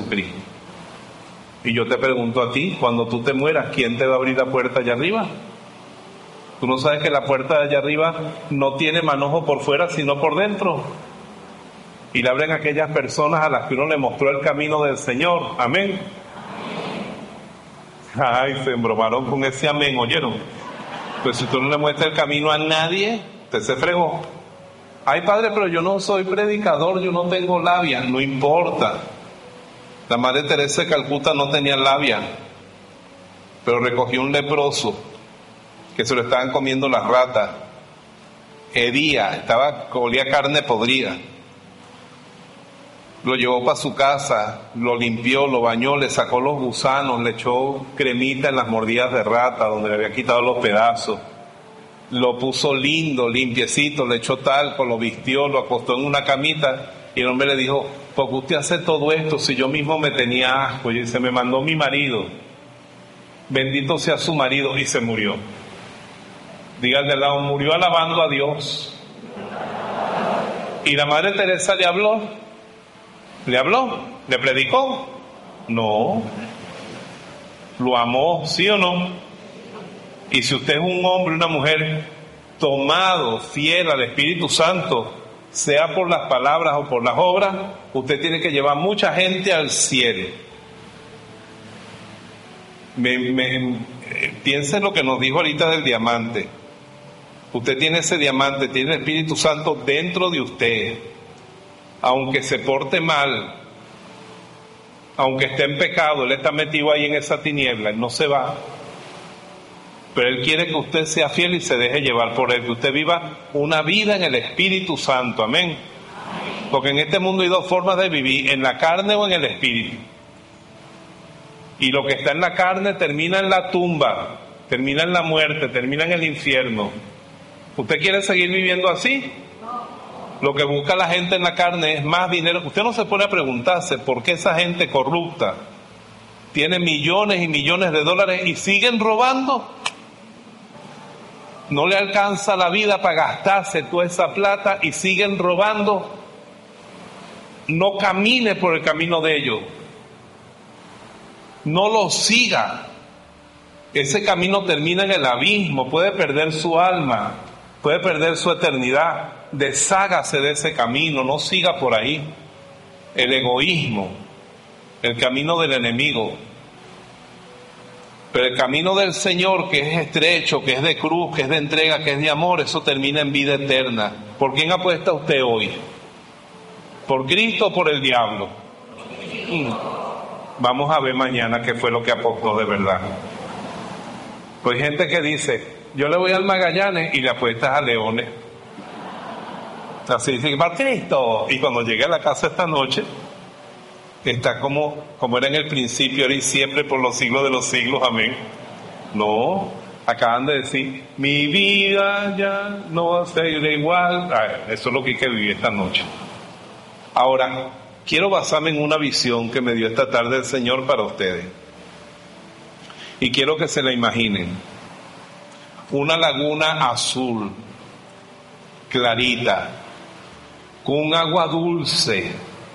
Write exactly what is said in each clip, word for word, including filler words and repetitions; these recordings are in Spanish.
Jesucristo. Y yo te pregunto a ti, cuando tú te mueras, ¿quién te va a abrir la puerta allá arriba? Tú no sabes que la puerta de allá arriba no tiene manojo por fuera, sino por dentro. Y le abren a aquellas personas a las que uno le mostró el camino del Señor. Amén. Ay, se embromaron con ese amén, ¿oyeron? Pues si tú no le muestras el camino a nadie, usted se fregó. Ay, padre, pero yo no soy predicador, yo no tengo labia. No importa. La Madre Teresa de Calcuta no tenía labia, pero recogió un leproso que se lo estaban comiendo las ratas. Hería, estaba, olía carne podrida. Lo llevó para su casa, lo limpió, lo bañó, le sacó los gusanos, le echó cremita en las mordidas de rata donde le había quitado los pedazos. Lo puso lindo, limpiecito, le echó talco, lo vistió, lo acostó en una camita y el hombre le dijo: ¿por qué usted hace todo esto si yo mismo me tenía asco? Y se me mandó mi marido. Bendito sea su marido, y se murió. Dígale al lado: murió alabando a Dios. Y la Madre Teresa le habló, le habló, le predicó. No. Lo amó, ¿sí o no? Y si usted es un hombre, una mujer tomado, fiel al Espíritu Santo, sea por las palabras o por las obras, usted tiene que llevar mucha gente al cielo. Me, me, piense en lo que nos dijo ahorita del diamante. Usted tiene ese diamante, tiene el Espíritu Santo dentro de usted. Aunque se porte mal, aunque esté en pecado, Él está metido ahí en esa tiniebla, Él no se va. Pero Él quiere que usted sea fiel y se deje llevar por Él, que usted viva una vida en el Espíritu Santo, amén. Porque en este mundo hay dos formas de vivir: en la carne o en el Espíritu. Y lo que está en la carne termina en la tumba, termina en la muerte, termina en el infierno. ¿Usted quiere seguir viviendo así? Lo que busca la gente en la carne es más dinero. Usted no se pone a preguntarse por qué esa gente corrupta tiene millones y millones de dólares y siguen robando. No le alcanza la vida para gastarse toda esa plata y siguen robando. No camine por el camino de ellos. No lo siga. Ese camino termina en el abismo. Puede perder su alma, puede perder su eternidad. Deshágase de ese camino, no siga por ahí. El egoísmo, el camino del enemigo. Pero el camino del Señor, que es estrecho, que es de cruz, que es de entrega, que es de amor, eso termina en vida eterna. ¿Por quién apuesta usted hoy? ¿Por Cristo o por el diablo? Mm. Vamos a ver mañana qué fue lo que apostó de verdad. Pues hay gente que dice: yo le voy al Magallanes y le apuestas a Leones. Así dice: para Cristo. Y cuando llegue a la casa esta noche, está como, como era en el principio, ahora y siempre, por los siglos de los siglos, amén. No, acaban de decir: mi vida ya no va a ser igual. Ay, eso es lo que hay que vivir esta noche. Ahora, quiero basarme en una visión que me dio esta tarde el Señor para ustedes. Y quiero que se la imaginen. Una laguna azul, clarita, con un agua dulce,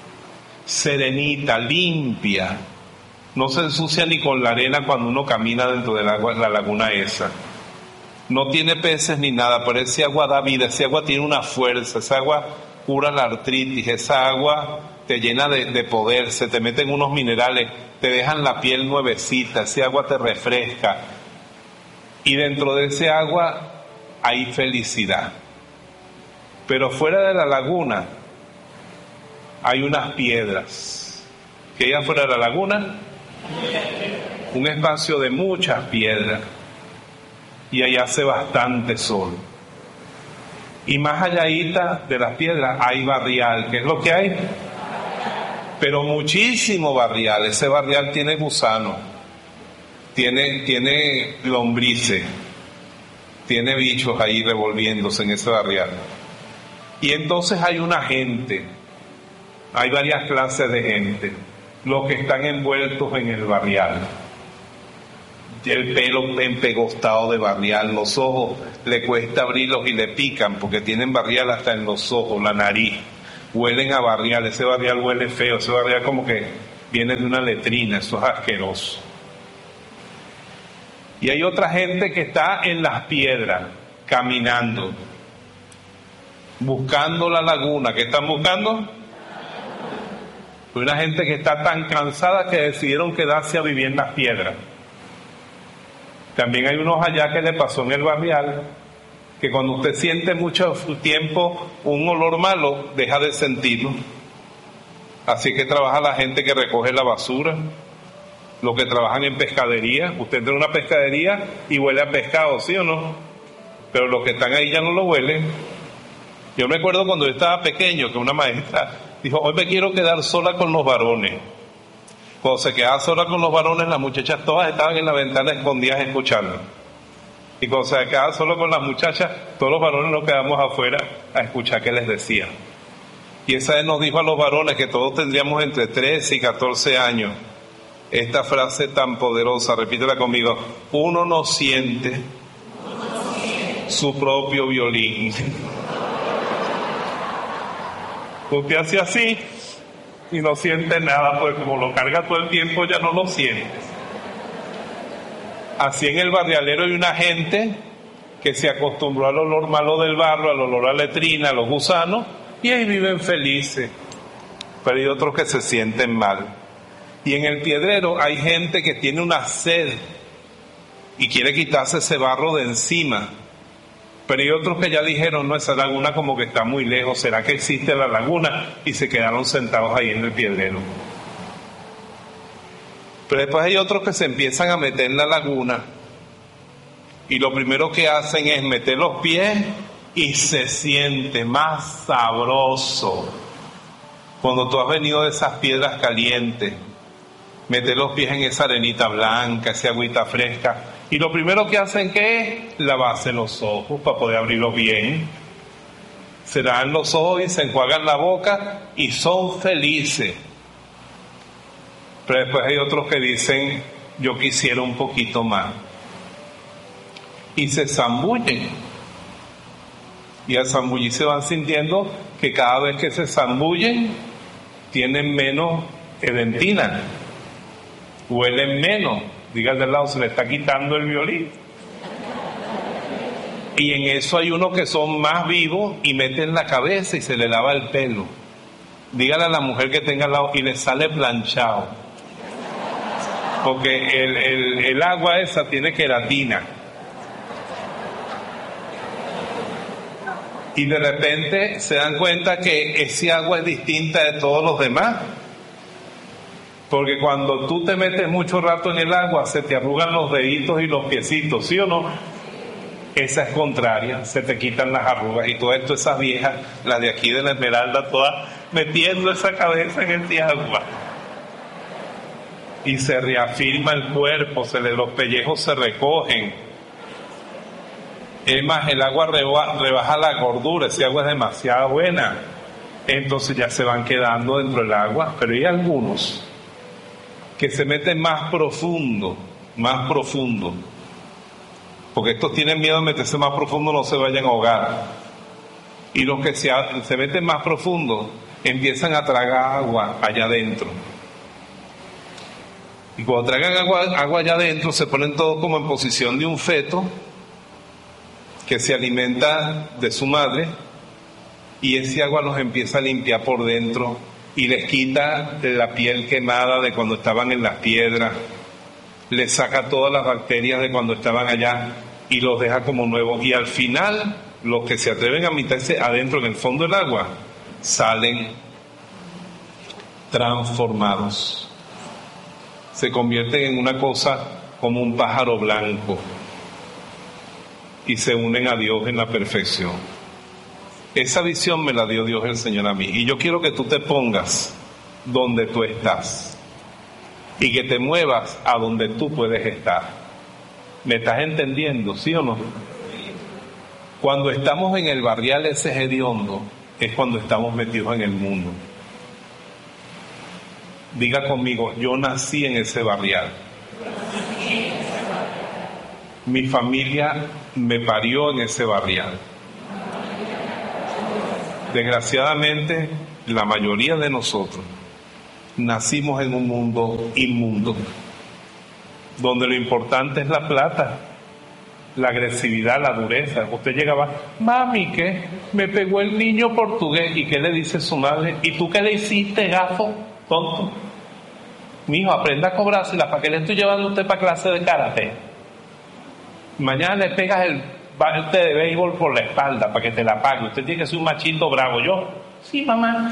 serenita, limpia. No se ensucia ni con la arena cuando uno camina dentro del agua, la laguna esa. No tiene peces ni nada, pero ese agua da vida, ese agua tiene una fuerza, esa agua cura la artritis, esa agua te llena de, de poder, se te meten unos minerales, te dejan la piel nuevecita, ese agua te refresca. Y dentro de ese agua hay felicidad. Pero fuera de la laguna hay unas piedras. ¿Qué hay afuera de la laguna? Un espacio de muchas piedras. Y ahí hace bastante sol. Y más allá de las piedras hay barrial. ¿Qué es lo que hay? Pero muchísimo barrial. Ese barrial tiene gusanos, tiene, tiene lombrices, tiene bichos ahí revolviéndose en ese barrial. Y entonces hay una gente, hay varias clases de gente. Los que están envueltos en el barrial, el pelo empegostado de barrial, los ojos le cuesta abrirlos y le pican porque tienen barrial hasta en los ojos, la nariz, huelen a barrial, ese barrial huele feo, ese barrial como que viene de una letrina, eso es asqueroso. Y hay otra gente que está en las piedras, caminando, buscando la laguna. ¿Qué están buscando? Hay una gente que está tan cansada que decidieron quedarse a vivir en las piedras. También hay unos allá que le pasó en el barrial, que cuando usted siente mucho tiempo un olor malo, deja de sentirlo. Así que trabaja la gente que recoge la basura, los que trabajan en pescadería. Usted entra en una pescadería y huele a pescado, ¿sí o no? Pero los que están ahí ya no lo huelen. Yo me acuerdo cuando yo estaba pequeño que una maestra dijo, hoy me quiero quedar sola con los varones. Cuando se quedaba sola con los varones, las muchachas todas estaban en la ventana escondidas escuchando. Y cuando se quedaba solo con las muchachas, todos los varones nos quedamos afuera a escuchar qué les decía. Y esa vez nos dijo a los varones que todos tendríamos entre trece y catorce años. Esta frase tan poderosa, repítela conmigo. Uno no siente su propio violín. Usted hace así y no siente nada, porque como lo carga todo el tiempo ya no lo siente. Así en el barrialero hay una gente que se acostumbró al olor malo del barro, al olor a letrina, a los gusanos, y ahí viven felices. Pero hay otros que se sienten mal. Y en el piedrero hay gente que tiene una sed y quiere quitarse ese barro de encima. Pero hay otros que ya dijeron, no, esa laguna como que está muy lejos, ¿será que existe la laguna? Y se quedaron sentados ahí en el piedrero. Pero después hay otros que se empiezan a meter en la laguna y lo primero que hacen es meter los pies y se siente más sabroso. Cuando tú has venido de esas piedras calientes, meter los pies en esa arenita blanca, esa agüita fresca, y lo primero que hacen que es lavarse los ojos para poder abrirlos bien. Se lavan los ojos y se enjuagan la boca y son felices. Pero después hay otros que dicen, yo quisiera un poquito más. Y se zambullen. Y al zambullirse van sintiendo que cada vez que se zambullen, tienen menos edentina. Huelen menos. Diga al de al lado, se le está quitando el violín. Y en eso hay unos que son más vivos y meten la cabeza y se le lava el pelo. Dígale a la mujer que tenga al lado y le sale planchado. Porque el, el, el agua esa tiene queratina. Y de repente se dan cuenta que ese agua es distinta de todos los demás. Porque cuando tú te metes mucho rato en el agua, se te arrugan los deditos y los piecitos, ¿sí o no? Esa es contraria, se te quitan las arrugas. Y todo esto, esas viejas, las de aquí de la Esmeralda, todas metiendo esa cabeza en ese agua. Y se reafirma el cuerpo, se le, los pellejos se recogen. Es más, el agua reba, rebaja la gordura, ese agua es demasiado buena. Entonces ya se van quedando dentro del agua, pero hay algunos que se meten más profundo, más profundo. Porque estos tienen miedo de meterse más profundo, no se vayan a ahogar. Y los que se, se meten más profundo, empiezan a tragar agua allá adentro. Y cuando tragan agua, agua allá adentro, se ponen todos como en posición de un feto que se alimenta de su madre, y ese agua los empieza a limpiar por dentro y les quita la piel quemada de cuando estaban en las piedras, les saca todas las bacterias de cuando estaban allá y los deja como nuevos. Y al final, los que se atreven a meterse adentro en el fondo del agua, salen transformados. Se convierten en una cosa como un pájaro blanco y se unen a Dios en la perfección. Esa visión me la dio Dios el Señor a mí, y yo quiero que tú te pongas donde tú estás y que te muevas a donde tú puedes estar. ¿Me estás entendiendo, sí o no? Cuando estamos en el barrial ese hediondo es cuando estamos metidos en el mundo. Diga conmigo, yo nací en ese barrial. Mi familia me parió en ese barrial. Desgraciadamente, la mayoría de nosotros nacimos en un mundo inmundo, donde lo importante es la plata, la agresividad, la dureza. Usted llegaba, mami, ¿qué? Me pegó el niño portugués. ¿Y qué le dice su madre? ¿Y tú qué le hiciste, gafo, tonto? Mijo, aprenda a cobrársela. ¿Para qué le estoy llevando a usted para clase de karate? Mañana le pegas el bate de béisbol por la espalda para que te la pague. Usted tiene que ser un machito bravo. Yo, sí, mamá.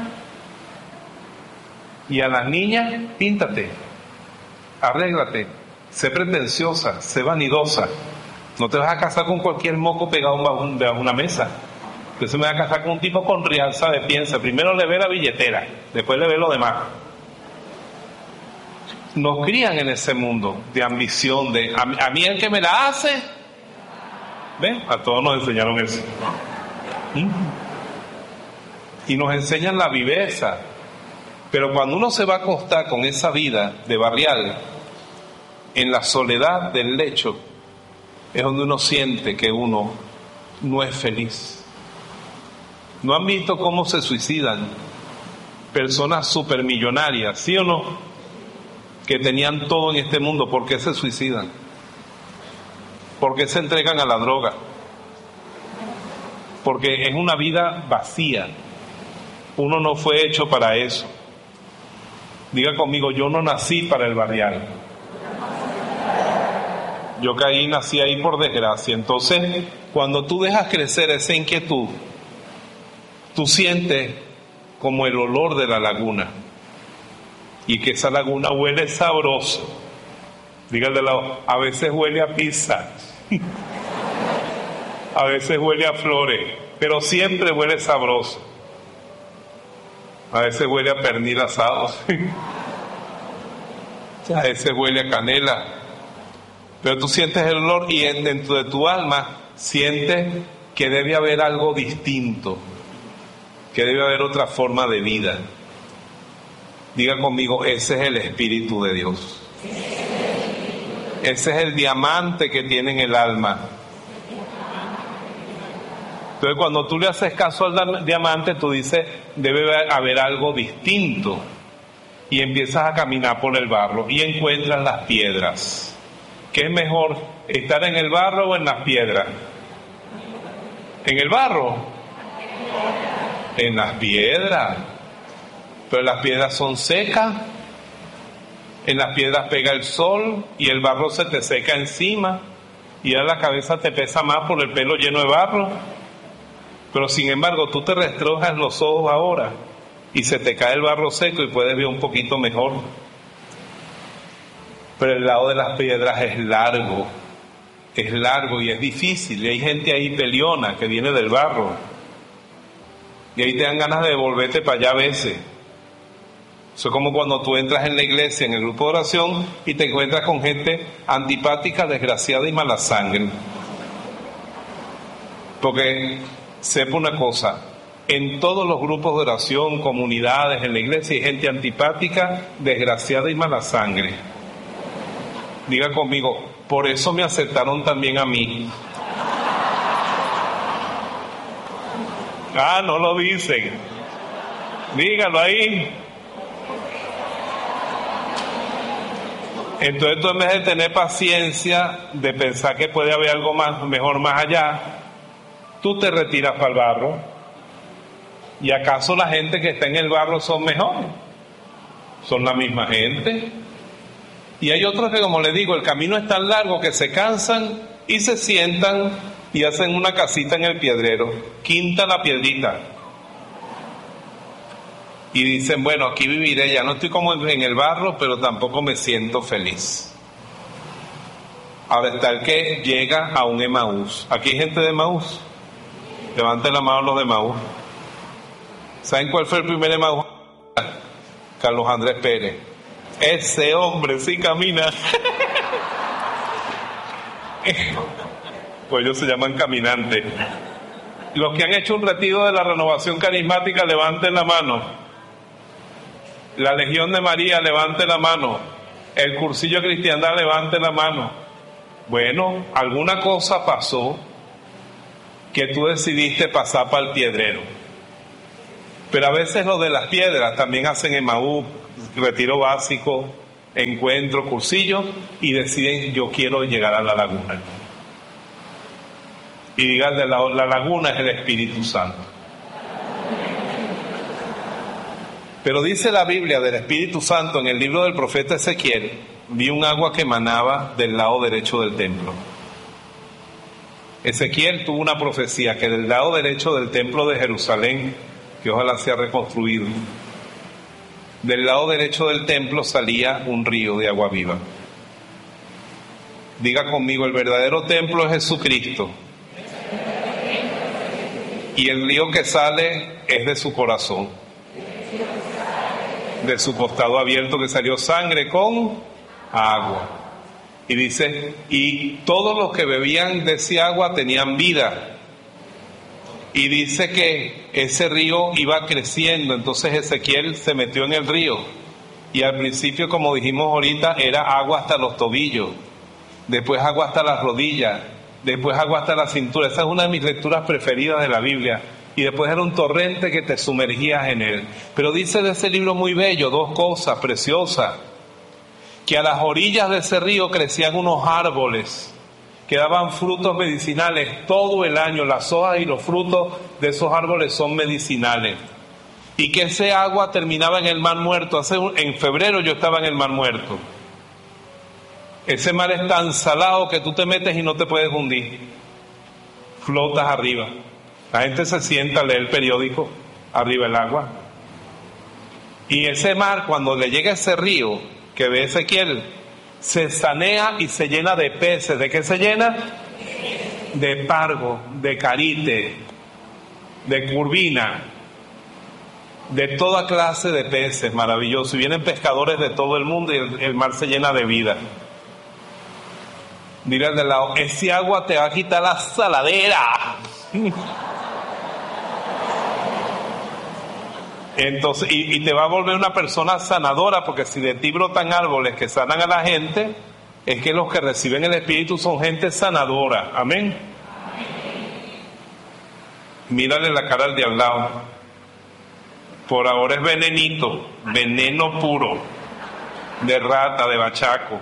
Y a las niñas, píntate, arréglate, sé pretenciosa, sé vanidosa. No te vas a casar con cualquier moco pegado a una mesa. Usted se me va a casar con un tipo con rialza de piensa. Primero le ve la billetera, después le ve lo demás. Nos crían en ese mundo de ambición, de a, a mí el que me la hace. ¿Ven? A todos nos enseñaron eso. ¿Mm? Y nos enseñan la viveza. Pero cuando uno se va a acostar con esa vida de barrial, en la soledad del lecho, es donde uno siente que uno no es feliz. ¿No han visto cómo se suicidan personas supermillonarias, sí o no? Que tenían todo en este mundo. ¿Por qué se suicidan? ¿Por qué se entregan a la droga? Porque es una vida vacía. Uno no fue hecho para eso. Diga conmigo, yo no nací para el barrial. Yo caí, nací ahí por desgracia. Entonces, cuando tú dejas crecer esa inquietud, tú sientes como el olor de la laguna. Y que esa laguna huele sabroso. Diga al de lado, a veces huele a pizza. A veces huele a flores. Pero siempre huele sabroso. A veces huele a pernil asado. A veces huele a canela. Pero tú sientes el olor y dentro de tu alma sientes que debe haber algo distinto, que debe haber otra forma de vida. Diga conmigo, ese es el Espíritu de Dios. Ese es el diamante que tiene en el alma. Entonces cuando tú le haces caso al diamante, tú dices, debe haber algo distinto. Y empiezas a caminar por el barro y encuentras las piedras. ¿Qué es mejor, estar en el barro o en las piedras? ¿En el barro? En las piedras. Pero las piedras son secas. En las piedras pega el sol y el barro se te seca encima. Y ahora la cabeza te pesa más por el pelo lleno de barro. Pero sin embargo, tú te restrojas los ojos ahora y se te cae el barro seco y puedes ver un poquito mejor. Pero el lado de las piedras es largo, es largo y es difícil. Y hay gente ahí peleona que viene del barro. Y ahí te dan ganas de devolverte para allá a veces. Eso es como cuando tú entras en la iglesia, en el grupo de oración, y te encuentras con gente antipática, desgraciada y mala sangre. Porque sepa una cosa, en todos los grupos de oración, comunidades, en la iglesia hay gente antipática, desgraciada y mala sangre. Diga conmigo, por eso me aceptaron también a mí. Ah, no lo dicen. Dígalo ahí. Entonces tú en vez de tener paciencia, de pensar que puede haber algo más, mejor más allá, tú te retiras para el barro. ¿Y acaso la gente que está en el barro son mejores? Son la misma gente. Y hay otros que, como les digo, el camino es tan largo que se cansan y se sientan y hacen una casita en el piedrero, quinta la piedrita. Y dicen, bueno, aquí viviré, ya no estoy como en el barro, pero tampoco me siento feliz. Ahora está el que llega a un Emaús. ¿Aquí hay gente de Emaús? Levanten la mano los de Emaús. ¿Saben cuál fue el primer Emaús? Carlos Andrés Pérez. Ese hombre sí camina. Pues ellos se llaman caminantes. Los que han hecho un retiro de la renovación carismática, levanten la mano. La Legión de María, levante la mano. El cursillo de cristiandad, levante la mano. Bueno, alguna cosa pasó que tú decidiste pasar para el piedrero. Pero a veces los de las piedras también hacen Emaús, retiro básico, encuentro, cursillo, y deciden, yo quiero llegar a la laguna. Y digan, la, la laguna es el Espíritu Santo. Pero dice la Biblia del Espíritu Santo en el libro del profeta Ezequiel, vi un agua que emanaba del lado derecho del templo. Ezequiel tuvo una profecía que del lado derecho del templo de Jerusalén, que ojalá sea reconstruido, del lado derecho del templo salía un río de agua viva. Diga conmigo, el verdadero templo es Jesucristo. Y el río que sale es de su corazón, de su costado abierto, que salió sangre con agua. Y dice, y todos los que bebían de ese agua tenían vida. Y dice que ese río iba creciendo, entonces Ezequiel se metió en el río. Y al principio, como dijimos ahorita, era agua hasta los tobillos, después agua hasta las rodillas, después agua hasta la cintura. Esa es una de mis lecturas preferidas de la Biblia. Y después era un torrente que te sumergías en él. Pero dice de ese libro muy bello, dos cosas preciosas, que a las orillas de ese río crecían unos árboles que daban frutos medicinales todo el año. Las hojas y los frutos de esos árboles son medicinales. Y que ese agua terminaba en el Mar Muerto. Hace un, en febrero yo estaba en el Mar Muerto. Ese mar es tan salado que tú te metes y no te puedes hundir. Flotas arriba. La gente se sienta a leer el periódico arriba del agua. Y ese mar, cuando le llega ese río que ve Ezequiel, se sanea y se llena de peces. ¿De qué se llena? De pargo, de carite, de curvina, de toda clase de peces. Maravilloso. Y vienen pescadores de todo el mundo y el, el mar se llena de vida. Dile al de lado, ese agua te va a quitar la saladera. Entonces, y, y te va a volver una persona sanadora, porque si de ti brotan árboles que sanan a la gente, es que los que reciben el Espíritu son gente sanadora. Amén. Mírale la cara al de al lado. Por ahora es venenito, veneno puro, de rata, de bachaco.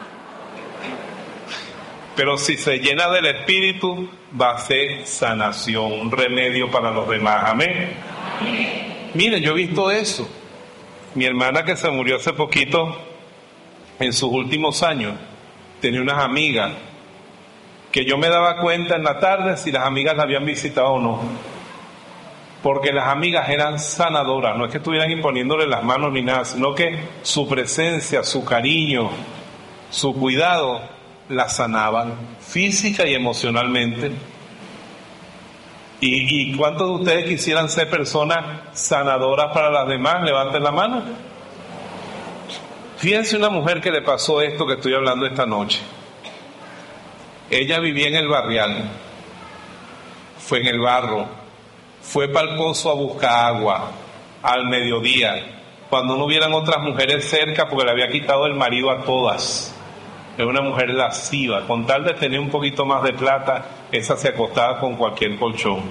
Pero si se llena del Espíritu, va a ser sanación, un remedio para los demás. Amén. Miren, yo he visto eso. Mi hermana, que se murió hace poquito, en sus últimos años, tenía unas amigas que yo me daba cuenta en la tarde si las amigas la habían visitado o no. Porque las amigas eran sanadoras, no es que estuvieran imponiéndole las manos ni nada, sino que su presencia, su cariño, su cuidado, la sanaban física y emocionalmente. ¿Y, y cuántos de ustedes quisieran ser personas sanadoras para las demás? Levanten la mano. Fíjense una mujer que le pasó esto que estoy hablando esta noche. Ella vivía en el barrial, fue en el barro, fue para el pozo a buscar agua al mediodía, cuando no hubieran otras mujeres cerca, porque le había quitado el marido a todas. Es una mujer lasciva, con tal de tener un poquito más de plata, esa se acostaba con cualquier colchón.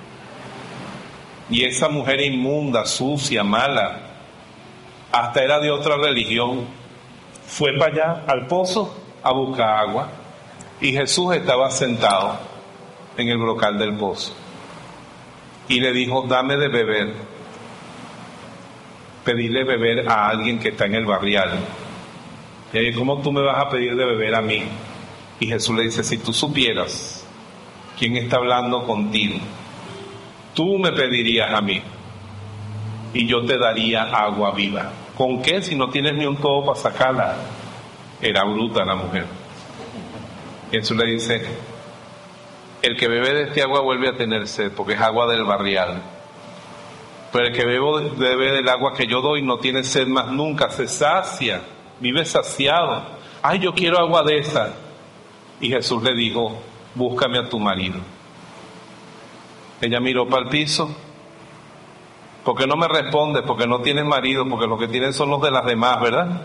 Y esa mujer inmunda, sucia, mala, hasta era de otra religión, fue para allá al pozo a buscar agua, y Jesús estaba sentado en el brocal del pozo y le dijo, dame de beber. Pedirle beber a alguien que está en el barrial. Y ahí, ¿cómo tú me vas a pedir de beber a mí? Y Jesús le dice, si tú supieras quién está hablando contigo, tú me pedirías a mí y yo te daría agua viva. ¿Con qué? Si no tienes ni un todo para sacarla. Era bruta la mujer. Y Jesús le dice, el que bebe de este agua vuelve a tener sed, porque es agua del barrial. Pero el que bebe, bebe del agua que yo doy no tiene sed más nunca, se sacia, vive saciado. Ay, yo quiero agua de esa. Y Jesús le dijo, búscame a tu marido. Ella miró para el piso. ¿Por qué no me responde? Porque no tienes marido, porque los que tienen son los de las demás, ¿verdad?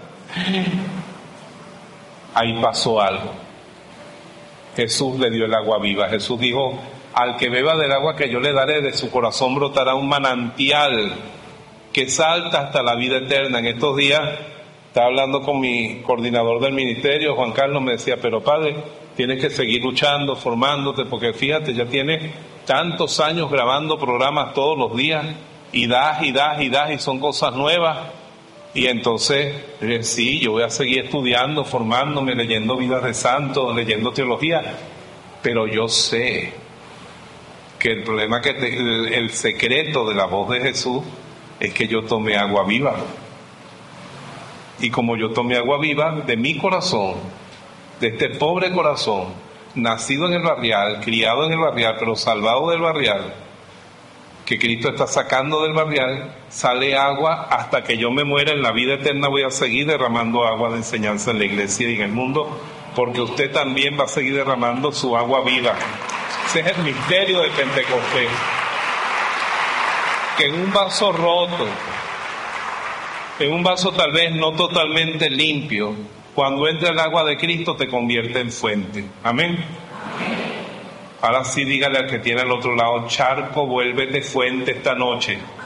Ahí pasó algo. Jesús le dio el agua viva. Jesús dijo, al que beba del agua que yo le daré, de su corazón brotará un manantial que salta hasta la vida eterna. En estos días estaba hablando con mi coordinador del ministerio, Juan Carlos, me decía, pero padre, tienes que seguir luchando, formándote, porque fíjate, ya tienes tantos años grabando programas todos los días, y das, y das, y das, y son cosas nuevas. Y entonces, eh, sí, yo voy a seguir estudiando, formándome, leyendo vidas de santos, leyendo teología, pero yo sé que el problema, que te, el, el secreto de la voz de Jesús es que yo tomé agua viva. Y como yo tomé agua viva de mi corazón, de este pobre corazón, nacido en el barrial, criado en el barrial, pero salvado del barrial, que Cristo está sacando del barrial, sale agua hasta que yo me muera. En la vida eterna voy a seguir derramando agua de enseñanza en la iglesia y en el mundo, porque usted también va a seguir derramando su agua viva. Ese es el misterio de Pentecostés. Que en un vaso roto, en un vaso tal vez no totalmente limpio, cuando entra el agua de Cristo te convierte en fuente. Amén. Ahora sí, dígale al que tiene al otro lado, charco, vuélvete fuente esta noche.